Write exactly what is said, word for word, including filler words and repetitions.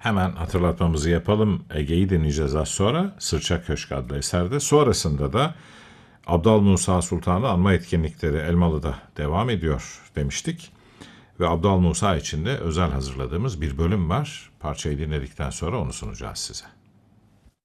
Hemen hatırlatmamızı yapalım. Ege'yi dinleyeceğiz az sonra. Sırça Köşk adlı eserde. Sonrasında da Abdal Musa Sultan'ı anma etkinlikleri Elmalı'da devam ediyor demiştik. Ve Abdal Musa için de özel hazırladığımız bir bölüm var. Parçayı dinledikten sonra onu sunacağız size.